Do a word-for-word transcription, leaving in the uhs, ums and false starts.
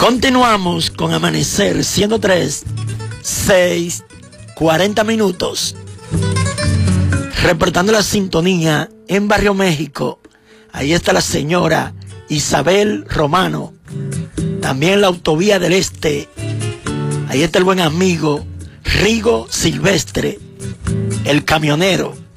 Continuamos con Amanecer ciento tres, seis, cuarenta minutos. Reportando la sintonía en Barrio México. Ahí está la señora Isabel Romano. También la Autovía del Este. Ahí está el buen amigo Rigo Silvestre, el camionero.